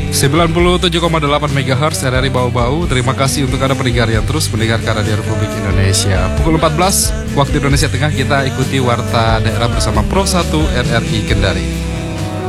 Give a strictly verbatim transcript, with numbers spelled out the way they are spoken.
sembilan puluh tujuh koma delapan megahertz R R I Bau-Bau. Terima kasih untuk Anda pendengar yang terus mendengarkan Radio Republik Indonesia. Pukul empat belas waktu Indonesia Tengah kita ikuti Warta Daerah bersama Pro satu R R I Kendari.